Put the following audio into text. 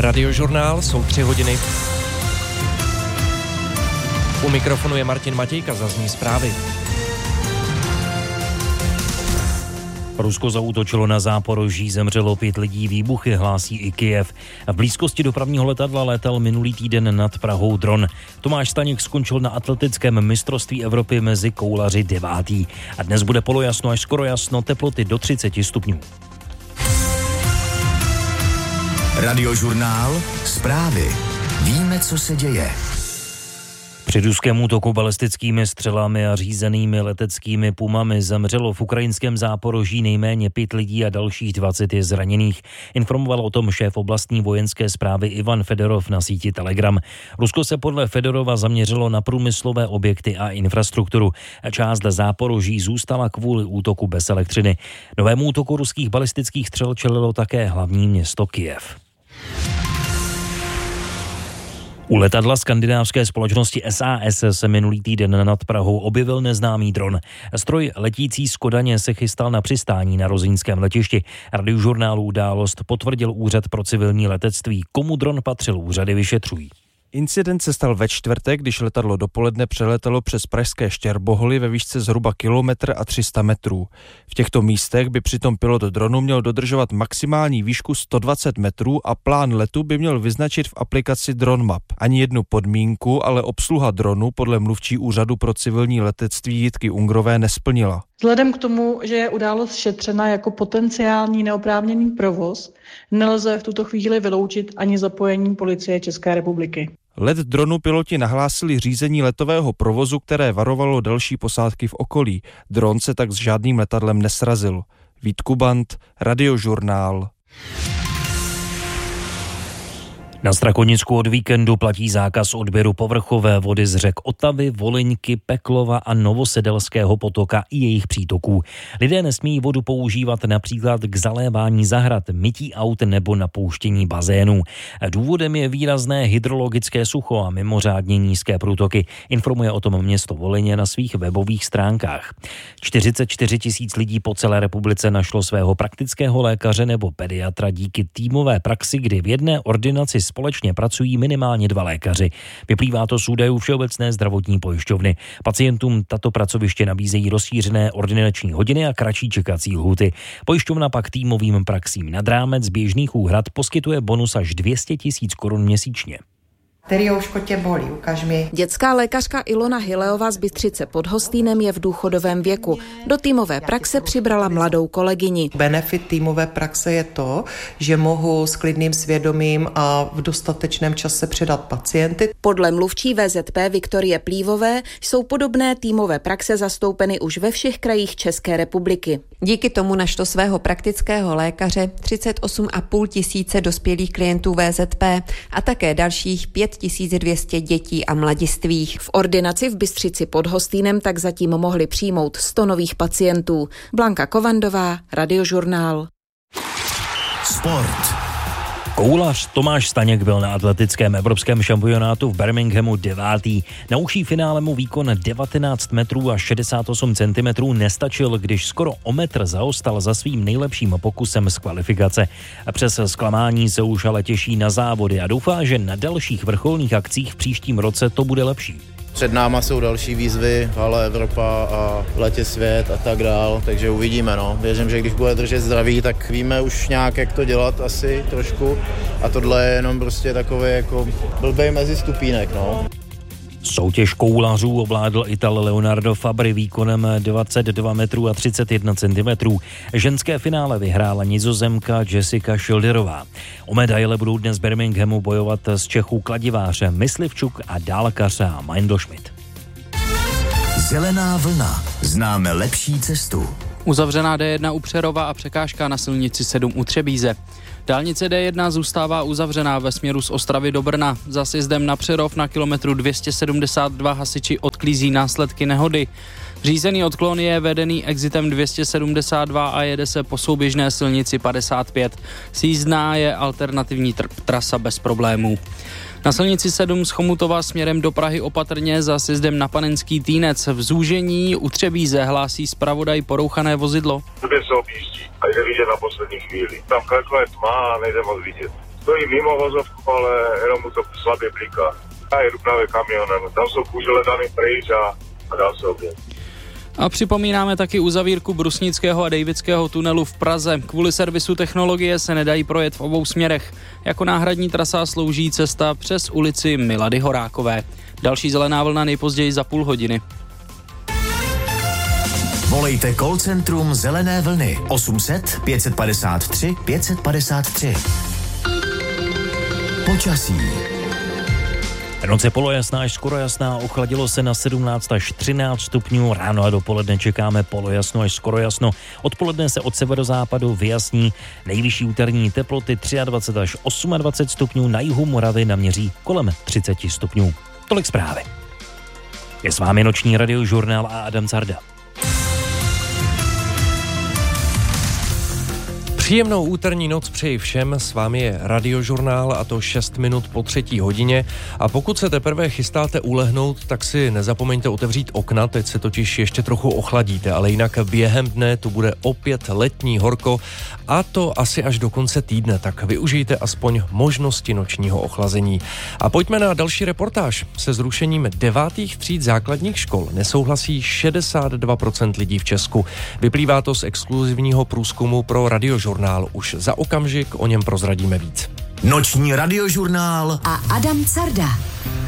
Radiožurnál, jsou 3 hodiny. U mikrofonu je Martin Matějka, zazní zprávy. Rusko zaútočilo na Záporoží, zemřelo 5 lidí, výbuchy hlásí i Kyjev. V blízkosti dopravního letadla létal minulý týden nad Prahou dron. Tomáš Staněk skončil na atletickém mistrovství Evropy mezi koulaři 9. A dnes bude polojasno až skoro jasno, teploty do 30 stupňů. Radiožurnál, zprávy. Víme, co se děje. Při ruském útoku balistickými střelami a řízenými leteckými pumami zemřelo v ukrajinském Záporoží nejméně 5 lidí a dalších 20 je zraněných. Informoval o tom šéf oblastní vojenské správy Ivan Fedorov na síti Telegram. Rusko se podle Fedorova zaměřilo na průmyslové objekty a infrastrukturu. Část Záporoží zůstala kvůli útoku bez elektřiny. Novému útoku ruských balistických střel čelilo také hlavní město Kyjev. U letadla skandinávské společnosti SAS se minulý týden nad Prahou objevil neznámý dron. Stroj letící z Kodaně se chystal na přistání na rozínském letišti. Radiožurnálu Událost potvrdil Úřad pro civilní letectví. Komu dron patřil, úřady vyšetřují. Incident se stal ve čtvrtek, když letadlo dopoledne přeletelo přes pražské Štěrboholy ve výšce zhruba 1,3 metrů. V těchto místech by přitom pilot dronu měl dodržovat maximální výšku 120 metrů a plán letu by měl vyznačit v aplikaci DroneMap. Ani jednu podmínku, ale obsluha dronu podle mluvčí Úřadu pro civilní letectví Jitky Ungrové nesplnila. Vzhledem k tomu, že je událost šetřena jako potenciální neoprávněný provoz, nelze v tuto chvíli vyloučit ani zapojení Policie České republiky. Let dronu piloti nahlásili řízení letového provozu, které varovalo další posádky v okolí. Dron se tak s žádným letadlem nesrazil. Vít Kubant, Radiožurnál. Na Strakonicku od víkendu platí zákaz odběru povrchové vody z řek Otavy, Volyňky, Peklova a Novosedelského potoka i jejich přítoků. Lidé nesmí vodu používat například k zalévání zahrad, mytí aut nebo napouštění bazénů. Důvodem je výrazné hydrologické sucho a mimořádně nízké průtoky. Informuje o tom město Volyně na svých webových stránkách. 44 000 lidí po celé republice našlo svého praktického lékaře nebo pediatra díky týmové praxi, kdy v jedné ordinaci společně pracují minimálně 2 lékaři. Vyplývá to z údajů Všeobecné zdravotní pojišťovny. Pacientům tato pracoviště nabízejí rozšířené ordinační hodiny a kratší čekací lhůty. Pojišťovna pak týmovým praxím nad rámec běžných úhrad poskytuje bonus až 200 000 korun měsíčně. Teriouško tě bolí, ukaž mi. Dětská lékařka Ilona Hileová z Bystřice pod Hostýnem je v důchodovém věku. Do týmové praxe přibrala mladou kolegyni. Benefit týmové praxe je to, že mohu s klidným svědomím a v dostatečném čase předat pacienty. Podle mluvčí VZP Viktorie Plívové jsou podobné týmové praxe zastoupeny už ve všech krajích České republiky. Díky tomu našlo svého praktického lékaře 38 500 dospělých klientů VZP a také dalších 5200 dětí a mladistvých. V ordinaci v Bystřici pod Hostýnem tak zatím mohli přijmout 100 nových pacientů. Blanka Kovandová, Radiožurnál. Sport. Koulař Tomáš Staněk byl na atletickém evropském šampionátu v Birminghamu 9. Na užší finále mu výkon 19 metrů a 68 cm nestačil, když skoro o metr zaostal za svým nejlepším pokusem z kvalifikace. Přes zklamání se už ale těší na závody a doufá, že na dalších vrcholných akcích v příštím roce to bude lepší. Před náma jsou další výzvy, ale Evropa a v letě svět a tak dál, takže uvidíme. Věřím, že když bude držet zdraví, tak víme už nějak, jak to dělat asi trošku a tohle je jenom prostě takový jako blbej mezistupínek. Soutěž koulařů ovládl Ital Leonardo Fabri výkonem 22 metrů a 31 cm. Ženské finále vyhrála Nizozemka Jessica Schilderová. O medaile budou dnes v Birminghamu bojovat z Čechů kladiváře Myslivčuk a dálkař Meindl-Schmidt. Zelená vlna. Známe lepší cestu. Uzavřená D1 u Přerova a překážka na silnici 7 u Třebíze. Dálnice D1 zůstává uzavřená ve směru z Ostravy do Brna. Za sjezdem na Přerov na kilometru 272 hasiči odklízí následky nehody. Řízený odklon je vedený exitem 272 a jede se po souběžné silnici 55. Sjízdná je alternativní trasa bez problémů. Na silnici 7 z Chomutova směrem do Prahy opatrně za sjezdem na Panenský Týnec. V zúžení u Třebíze hlásí zpravodaj porouchané vozidlo. Kde se objíždí a jde vidět na poslední chvíli. Tam klekla je tma a nejde moc vidět. stojí mimo vozovku, ale jenom mu to slabě bliká. A jedu právě kamionem, tam jsou kůžele daný pryč a dál se obět. A připomínáme taky uzavírku Brusnického a Davidského tunelu v Praze. Kvůli servisu technologie se nedají projet v obou směrech. Jako náhradní trasa slouží cesta přes ulici Milady Horákové. Další zelená vlna nejpozději za půl hodiny. Volejte call centrum Zelené vlny 800 553 553. Počasí. Noc je polojasná až skoro jasná, ochladilo se na 17 až 13 stupňů, ráno a dopoledne čekáme polojasno až skoro jasno. Odpoledne se od severozápadu vyjasní, nejvyšší úterní teploty 23 až 28 stupňů, na jihu Moravy naměří kolem 30 stupňů. Tolik zprávy. Je s vámi noční radiožurnál a Adam Carda. Příjemnou úterní noc přeji všem, s vámi je Radiožurnál a to 6 minut po 3. hodině a pokud se teprve chystáte ulehnout, tak si nezapomeňte otevřít okna, teď se totiž ještě trochu ochladíte, ale jinak během dne tu bude opět letní horko a to asi až do konce týdne, tak využijte aspoň možnosti nočního ochlazení. A pojďme na další reportáž. Se zrušením 9. tříd základních škol nesouhlasí 62% lidí v Česku. Vyplývá to z exkluzivního průzkumu pro Radiožurnál. Už za okamžik o něm prozradíme víc. Noční radiožurnál a Adam Carda.